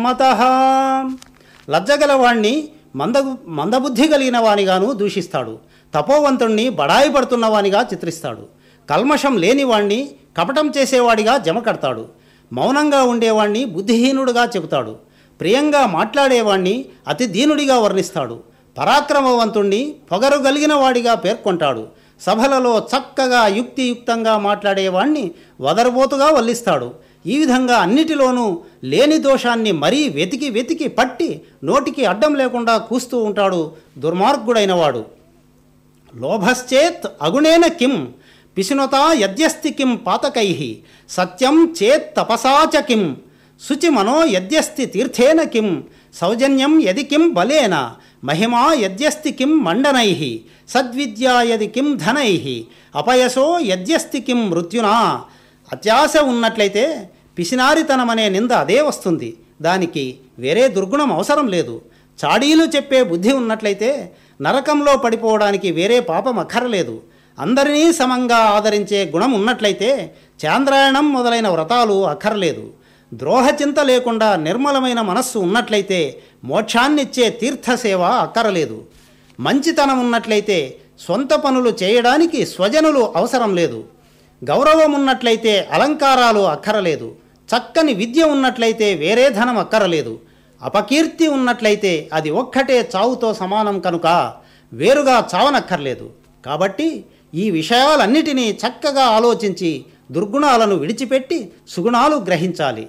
సమ్మతః. లజ్జగలవాణ్ణి మందబుద్ధి కలిగిన వానిగాను దూషిస్తాడు. తపోవంతుణ్ణి బడాయి పడుతున్నవానిగా చిత్రిస్తాడు. కల్మషం లేనివాణ్ణి కపటం చేసేవాడిగా జమ కడతాడు. మౌనంగా ఉండేవాణ్ణి బుద్ధిహీనుడుగా చెబుతాడు. ప్రియంగా మాట్లాడేవాణ్ణి అతి దీనుడిగా వర్ణిస్తాడు. పరాక్రమవంతుణ్ణి పొగరు కలిగిన వాడిగా పేర్కొంటాడు. సభలలో చక్కగా యుక్తియుక్తంగా మాట్లాడేవాణ్ణి వదరబోతుగా వల్లిస్తాడు. ఈ విధంగా అన్నిటిలోనూ లేని దోషాన్ని మరీ వెతికి వెతికి పట్టి నోటికి అడ్డం లేకుండా కూస్తూ ఉంటాడు దుర్మార్గుడైనవాడు. లోభశ్చేత్ అగుణేన కిం పిశునతా యద్యస్తి కిం పాతకైః సత్యం చేత్ తపసా చ కిం శుచిమనో యద్యస్తి తీర్థేన కిం సౌజన్యం యది కిం బలేన మహిమా యద్యస్తి కిం మండనైః సద్విద్యా యది కిం ధనైః అపయసో యద్యస్తి కిం మృత్యునా. అత్యాశ ఉన్నట్లయితే పిసినారితనమనే నింద అదే వస్తుంది. దానికి వేరే దుర్గుణం అవసరం లేదు. చాడీలు చెప్పే బుద్ధి ఉన్నట్లయితే నరకంలో పడిపోవడానికి వేరే పాపం అక్కరలేదు. అందరినీ సమంగా ఆదరించే గుణం ఉన్నట్లయితే చాంద్రాయణం మొదలైన వ్రతాలు అక్కర్లేదు. ద్రోహచింత లేకుండా నిర్మలమైన మనస్సు ఉన్నట్లయితే మోక్షాన్నిచ్చే తీర్థసేవ అక్కరలేదు. మంచితనం ఉన్నట్లయితే సొంత పనులు చేయడానికి స్వజనులు అవసరం లేదు. గౌరవం ఉన్నట్లయితే అలంకారాలు అక్కరలేదు. చక్కని విద్య ఉన్నట్లయితే వేరే ధనం అక్కరలేదు. అపకీర్తి ఉన్నట్లయితే అది ఒక్కటే చావుతో సమానం కనుక వేరుగా చావనక్కర్లేదు. కాబట్టి ఈ విషయాలన్నిటినీ చక్కగా ఆలోచించి దుర్గుణాలను విడిచిపెట్టి సుగుణాలు గ్రహించాలి.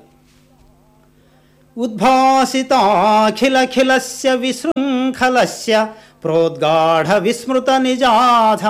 ఉద్భాసితాఖిలఖిలస్య విశృంఖలస్య ప్రోద్గాఢ విస్మృత నిజాధ